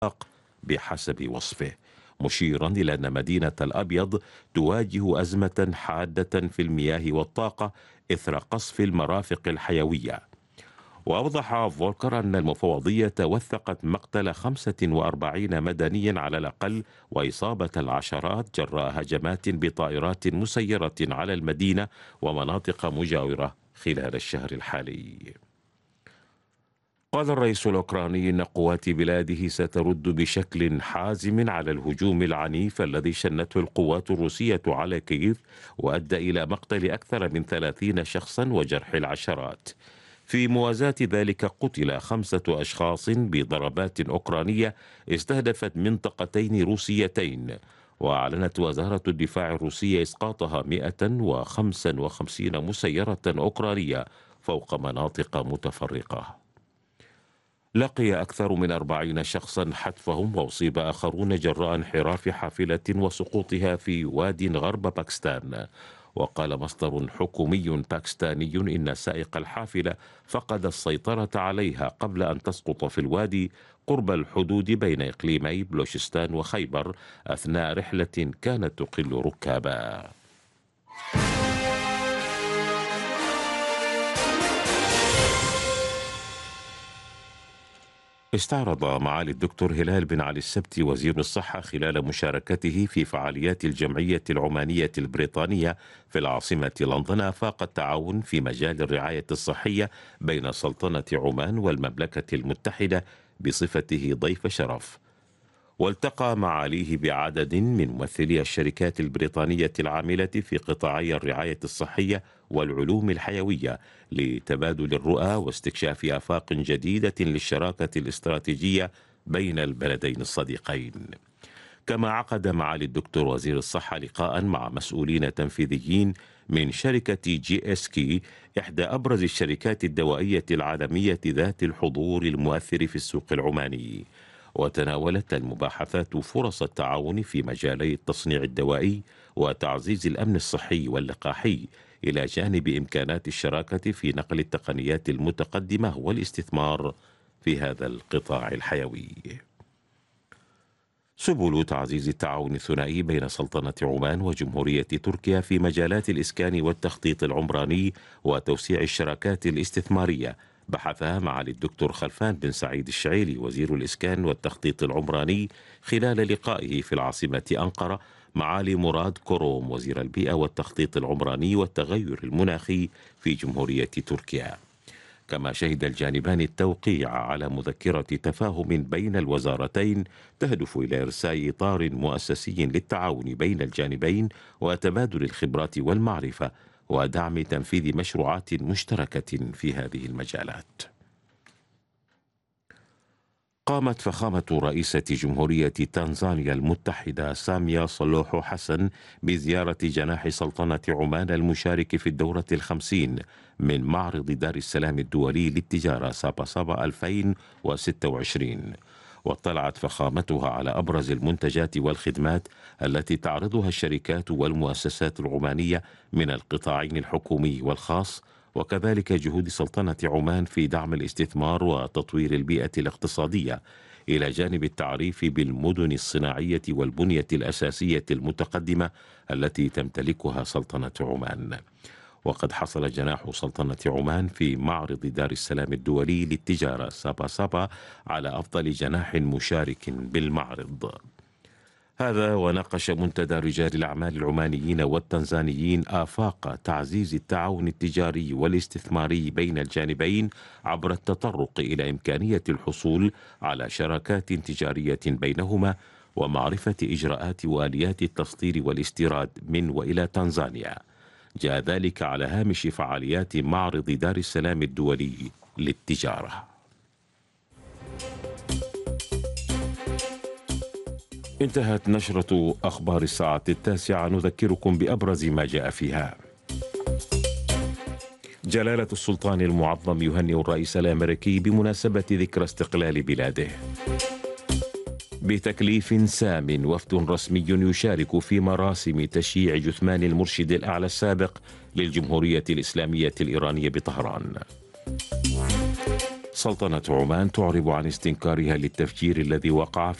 بحسب وصفه، مشيرا إلى أن مدينة الأبيض تواجه أزمة حادة في المياه والطاقة إثر قصف المرافق الحيوية. وأوضح فولكر أن المفوضية وثقت مقتل 45 مدنيا على الأقل وإصابة العشرات جراء هجمات بطائرات مسيرة على المدينة ومناطق مجاورة خلال الشهر الحالي. قال الرئيس الأوكراني إن قوات بلاده سترد بشكل حازم على الهجوم العنيف الذي شنته القوات الروسية على كييف وأدى إلى مقتل أكثر من 30 شخصا وجرح العشرات. في موازاة ذلك قتل 5 أشخاص بضربات أوكرانية استهدفت منطقتين روسيتين. وأعلنت وزارة الدفاع الروسية إسقاطها 155 مسيرة أوكرانية فوق مناطق متفرقة. لقي أكثر من 40 شخصا حتفهم وأصيب آخرون جراء انحراف حافلة وسقوطها في واد غرب باكستان. وقال مصدر حكومي باكستاني إن سائق الحافلة فقد السيطرة عليها قبل أن تسقط في الوادي قرب الحدود بين إقليمي بلوشستان وخيبر أثناء رحلة كانت تقل ركابا. استعرض معالي الدكتور هلال بن علي السبتي وزير الصحة خلال مشاركته في فعاليات الجمعية العمانية البريطانية في العاصمة لندن آفاق التعاون في مجال الرعاية الصحية بين سلطنة عمان والمملكة المتحدة بصفته ضيف شرف. والتقى معاليه بعدد من ممثلي الشركات البريطانية العاملة في قطاعي الرعاية الصحية والعلوم الحيوية لتبادل الرؤى واستكشاف آفاق جديدة للشراكة الاستراتيجية بين البلدين الصديقين. كما عقد معالي الدكتور وزير الصحة لقاء مع مسؤولين تنفيذيين من شركة GSK إحدى أبرز الشركات الدوائية العالمية ذات الحضور المؤثر في السوق العماني. وتناولت المباحثات فرص التعاون في مجالي التصنيع الدوائي وتعزيز الأمن الصحي واللقاحي إلى جانب إمكانات الشراكة في نقل التقنيات المتقدمة والاستثمار في هذا القطاع الحيوي. سبل تعزيز التعاون الثنائي بين سلطنة عمان وجمهورية تركيا في مجالات الإسكان والتخطيط العمراني وتوسيع الشراكات الاستثمارية بحثها معالي الدكتور خلفان بن سعيد الشعيلي وزير الإسكان والتخطيط العمراني خلال لقائه في العاصمة أنقرة معالي مراد كروم وزير البيئة والتخطيط العمراني والتغير المناخي في جمهورية تركيا. كما شهد الجانبان التوقيع على مذكرة تفاهم بين الوزارتين تهدف إلى إرساء إطار مؤسسي للتعاون بين الجانبين وتبادل الخبرات والمعرفة ودعم تنفيذ مشروعات مشتركة في هذه المجالات. قامت فخامة رئيسة جمهورية تنزانيا المتحدة سامية صلوح حسن بزيارة جناح سلطنة عمان المشارك في الدورة 50 من معرض دار السلام الدولي للتجارة سابا سابا 2026. واطلعت فخامتها على أبرز المنتجات والخدمات التي تعرضها الشركات والمؤسسات العمانية من القطاعين الحكومي والخاص، وكذلك جهود سلطنة عمان في دعم الاستثمار وتطوير البيئة الاقتصادية إلى جانب التعريف بالمدن الصناعية والبنية الأساسية المتقدمة التي تمتلكها سلطنة عمان. وقد حصل جناح سلطنة عمان في معرض دار السلام الدولي للتجارة سابا سابا على أفضل جناح مشارك بالمعرض هذا. وناقش منتدى رجال الأعمال العمانيين والتنزانيين آفاق تعزيز التعاون التجاري والاستثماري بين الجانبين عبر التطرق إلى إمكانية الحصول على شراكات تجارية بينهما ومعرفة إجراءات وآليات التصدير والاستيراد من وإلى تنزانيا. جاء ذلك على هامش فعاليات معرض دار السلام الدولي للتجارة. انتهت نشرة أخبار الساعة 9. نذكركم بأبرز ما جاء فيها. جلالة السلطان المعظم يهنئ الرئيس الأمريكي بمناسبة ذكرى استقلال بلاده. بتكليف سام وفد رسمي يشارك في مراسم تشييع جثمان المرشد الأعلى السابق للجمهورية الإسلامية الإيرانية بطهران. سلطنة عمان تعرب عن استنكارها للتفجير الذي وقع